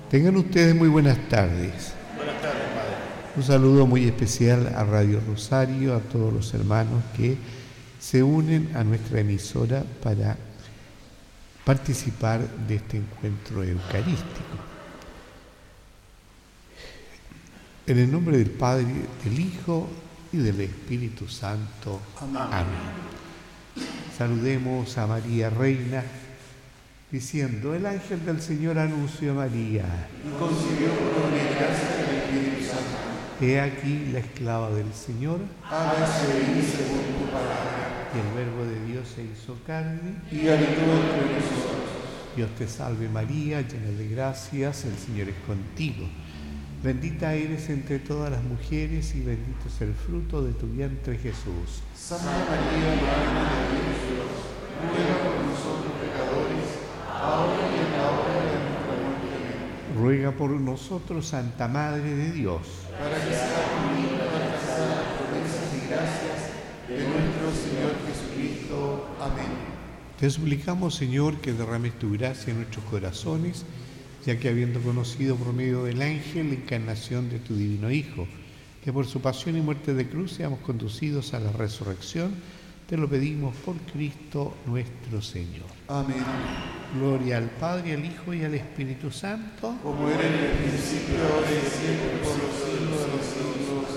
Tengan ustedes muy buenas tardes. Buenas tardes, Padre. Un saludo muy especial a Radio Rosario, a todos los hermanos que se unen a nuestra emisora para participar de este encuentro eucarístico. En el nombre del Padre, del Hijo y del Espíritu Santo. Amén. Saludemos a María Reina, diciendo: el ángel del Señor anunció a María. Y concibió por gracia del Espíritu Santo. He aquí la esclava del Señor. Hágase de mí según tu palabra. Y el Verbo de Dios se hizo carne y habitó entre nosotros. Dios te salve María, llena de gracias, el Señor es contigo. Bendita eres entre todas las mujeres y bendito es el fruto de tu vientre, Jesús. Santa María, Madre de Dios, ruega por nosotros pecadores, ahora y en la hora de nuestra muerte. Amén. Ruega por nosotros, Santa Madre de Dios, para que sea conmigo para alcanzar las promesas y gracias de nuestro Señor Jesucristo. Amén. Te suplicamos, Señor, que derrames tu gracia en nuestros corazones, ya que habiendo conocido por medio del ángel la encarnación de tu divino Hijo, que por su pasión y muerte de cruz seamos conducidos a la resurrección, te lo pedimos por Cristo nuestro Señor. Amén. Gloria al Padre, al Hijo y al Espíritu Santo, como era en el principio, ahora y siempre, por los siglos de los siglos.